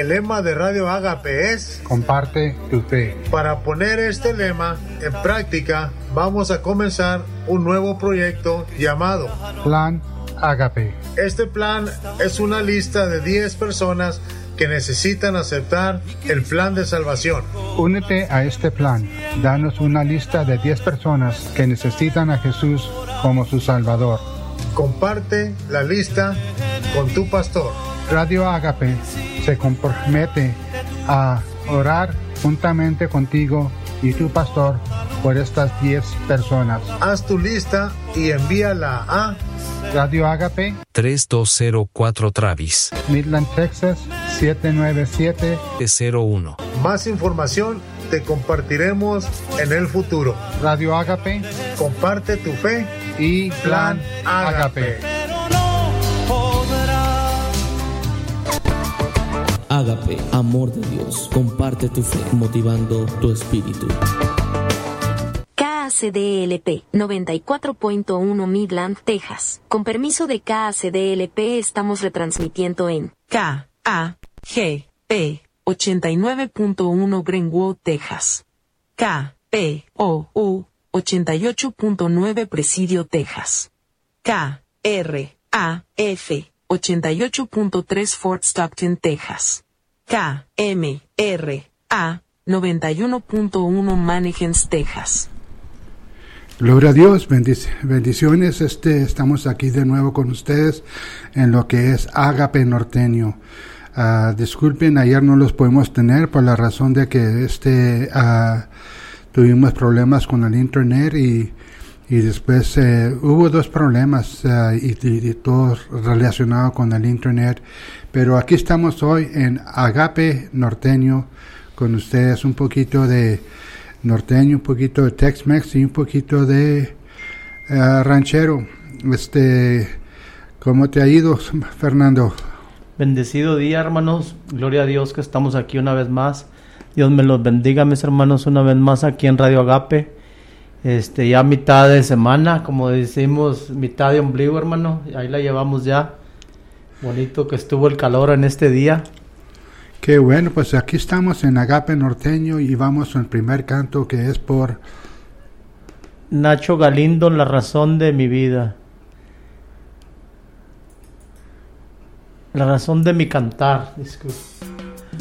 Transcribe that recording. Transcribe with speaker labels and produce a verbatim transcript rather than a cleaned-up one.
Speaker 1: El lema de Radio Agape es:
Speaker 2: comparte tu fe.
Speaker 1: Para poner este lema en práctica, vamos a comenzar un nuevo proyecto llamado
Speaker 2: Plan Agape.
Speaker 1: Este plan es una lista de diez personas que necesitan aceptar el plan de salvación.
Speaker 2: Únete a este plan. Danos una lista de diez personas que necesitan a Jesús como su Salvador.
Speaker 1: Comparte la lista con tu pastor.
Speaker 2: Radio Agape se compromete a orar juntamente contigo y tu pastor por estas diez personas.
Speaker 1: Haz tu lista y envíala a
Speaker 2: Radio Agape
Speaker 3: tres dos cero cuatro Travis,
Speaker 2: Midland, Texas siete nueve siete
Speaker 3: cero uno.
Speaker 1: Más información te compartiremos en el futuro.
Speaker 2: Radio Agape,
Speaker 1: comparte tu fe
Speaker 2: y Plan Agape.
Speaker 4: Agape, amor de Dios, comparte tu fe, motivando tu espíritu.
Speaker 5: K A C D L P noventa y cuatro punto uno Midland, Texas. Con permiso de K A C D L P estamos retransmitiendo en K A G P ochenta y nueve punto uno Greenwood, Texas. K P O U ochenta y ocho punto nueve Presidio, Texas. K R A F ochenta y ocho punto tres Fort Stockton, Texas. K M R A noventa y uno punto uno Mannequins, Texas.
Speaker 2: Gloria a Dios, bendic- bendiciones. Este, estamos aquí de nuevo con ustedes en lo que es Agape Norteño. Uh, disculpen, ayer no los pudimos tener por la razón de que este uh, tuvimos problemas con el internet y y después eh, hubo dos problemas uh, y, y, y todos relacionados con el internet, pero aquí estamos hoy en Agape Norteño con ustedes, un poquito de norteño, un poquito de Tex-Mex y un poquito de uh, ranchero. Este, ¿cómo te ha ido, Fernando?
Speaker 6: Bendecido día, hermanos. Gloria a Dios que estamos aquí una vez más. Dios me los bendiga, mis hermanos, una vez más aquí en Radio Agape. Este, ya mitad de semana, como decimos, mitad de ombligo, hermano. Ahí la llevamos ya. Bonito que estuvo el calor en este día.
Speaker 2: Qué bueno, pues aquí estamos en Agape Norteño y vamos al primer canto que es por
Speaker 6: Nacho Galindo, La razón de mi vida. La razón de mi cantar, disculpe.